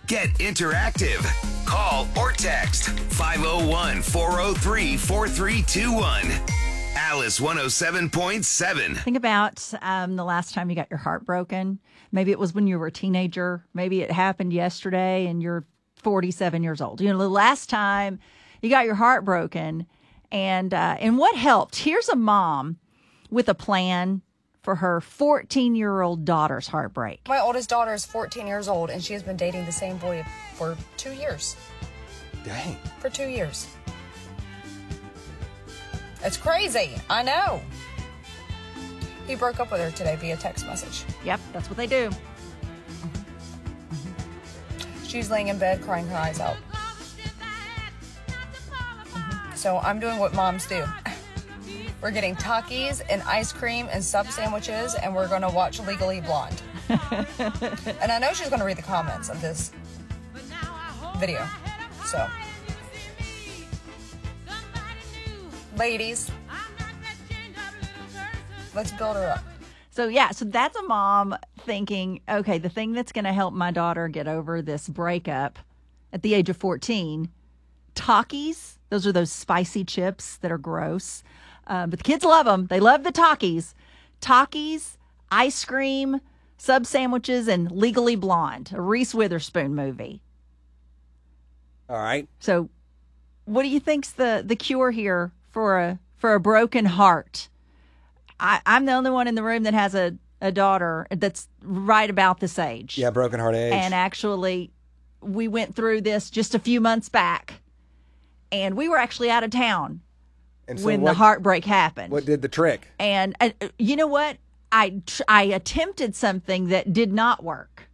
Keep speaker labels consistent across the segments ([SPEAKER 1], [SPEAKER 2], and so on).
[SPEAKER 1] Get interactive. Call or text 501-403-4321. Alice 107.7.
[SPEAKER 2] Think about the last time you got your heart broken. Maybe it was when you were a teenager. Maybe it happened yesterday and you're 47 years old. You know, the last time you got your heart broken. And what helped? Here's a mom with a plan for her 14-year-old daughter's heartbreak.
[SPEAKER 3] My oldest daughter is 14 years old, and she has been dating the same boy for 2 years.
[SPEAKER 4] Dang.
[SPEAKER 3] For 2 years. It's crazy. I know. He broke up with her today via text message.
[SPEAKER 2] Yep, that's what they do.
[SPEAKER 3] She's laying in bed crying her eyes out. So I'm doing what moms do. We're getting Takis and ice cream and sub sandwiches, and we're going to watch Legally Blonde. And I know she's going to read the comments of this video. So, ladies, let's build her up.
[SPEAKER 2] So that's a mom thinking, okay, the thing that's going to help my daughter get over this breakup at the age of 14, Takis. Those are those spicy chips that are gross. But the kids love them. They love the Takis. Takis, ice cream, sub sandwiches, and Legally Blonde, a Reese Witherspoon movie.
[SPEAKER 4] All right.
[SPEAKER 2] So what do you think's the cure here for a broken heart? I'm the only one in the room that has a daughter that's right about this age.
[SPEAKER 4] Yeah, broken heart age.
[SPEAKER 2] And actually, we went through this just a few months back. And we were actually out of town when the heartbreak happened.
[SPEAKER 4] What did the trick?
[SPEAKER 2] And you know what? I attempted something that did not work.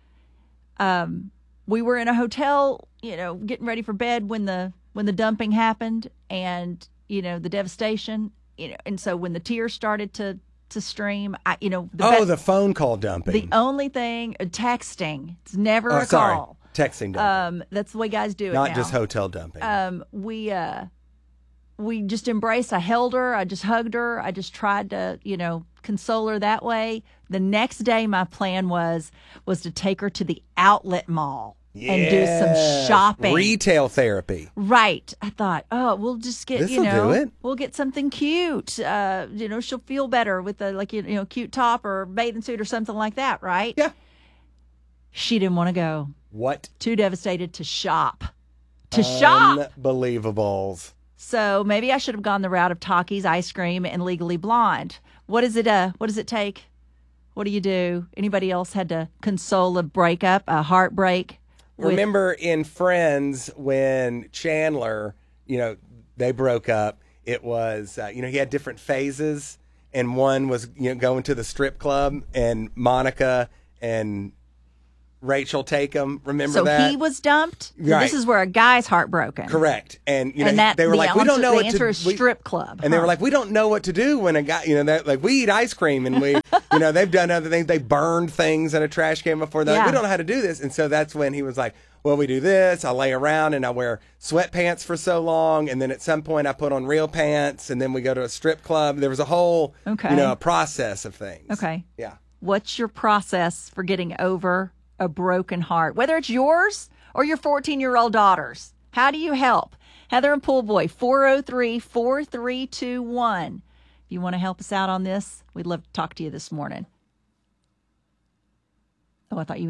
[SPEAKER 2] We were in a hotel, getting ready for bed when the dumping happened, and the devastation. And so when the tears started to stream,
[SPEAKER 4] the phone call dumping.
[SPEAKER 2] The only thing, texting. It's never a
[SPEAKER 4] sorry.
[SPEAKER 2] call.
[SPEAKER 4] Texting dumping.
[SPEAKER 2] That's the way guys do it
[SPEAKER 4] Not
[SPEAKER 2] now.
[SPEAKER 4] just hotel dumping.
[SPEAKER 2] We just embraced. I held her. I just hugged her. I just tried to, console her that way. The next day, my plan was to take her to the outlet mall and do some shopping.
[SPEAKER 4] Retail therapy.
[SPEAKER 2] Right. I thought, we'll just get,
[SPEAKER 4] This'll do it.
[SPEAKER 2] We'll get something cute. She'll feel better with a cute top or bathing suit or something like that, right?
[SPEAKER 4] Yeah.
[SPEAKER 2] She didn't want to go.
[SPEAKER 4] What?
[SPEAKER 2] Too devastated to shop.
[SPEAKER 4] Unbelievables.
[SPEAKER 2] So maybe I should have gone the route of Takis, ice cream, and Legally Blonde. What does it take? What do you do? Anybody else had to console a breakup, a heartbreak?
[SPEAKER 4] Remember in Friends when Chandler, they broke up, it was, he had different phases, and one was, going to the strip club, and Monica and Rachel take him. Remember that?
[SPEAKER 2] So he was dumped?
[SPEAKER 4] Right.
[SPEAKER 2] This is where a guy's heartbroken.
[SPEAKER 4] Correct. And,
[SPEAKER 2] and
[SPEAKER 4] they were like, we don't know what to do.
[SPEAKER 2] The answer is strip club.
[SPEAKER 4] And they were like, we don't know what to do when a guy, we eat ice cream and we, they've done other things. They burned things in a trash can before. They're like, we don't know how to do this. And so that's when he was like, well, we do this. I lay around and I wear sweatpants for so long. And then at some point I put on real pants and then we go to a strip club. There was a whole, a process of things.
[SPEAKER 2] Okay.
[SPEAKER 4] Yeah.
[SPEAKER 2] What's your process for getting over a broken heart, whether it's yours or your 14-year-old daughter's? How do you help? Heather and Pool Boy, 403-4321. If you want to help us out on this, we'd love to talk to you this morning. Oh, I thought you